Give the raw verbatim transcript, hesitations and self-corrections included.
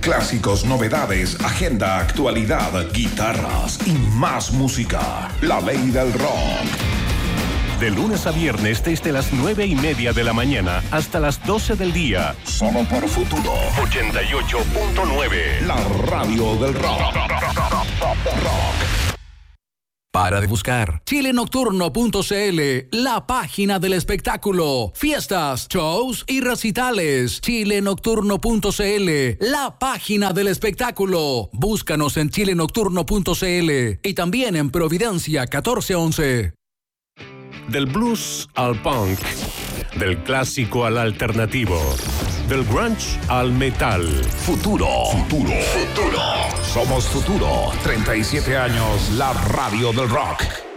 Clásicos, novedades, agenda, actualidad, guitarras y más música. La ley del rock. De lunes a viernes desde las nueve y media de la mañana hasta las doce del día. Solo por Futuro. ochenta y ocho punto nueve. La radio del rock. rock. Para de buscar chile nocturno punto c l, la página del espectáculo. Fiestas, shows y recitales. chile nocturno punto c l, la página del espectáculo. Búscanos en chile nocturno punto c l y también en Providencia catorce once. Del blues al punk, del clásico al alternativo, del grunge al metal. Futuro, futuro, futuro. Somos Futuro. treinta y siete años, la radio del rock.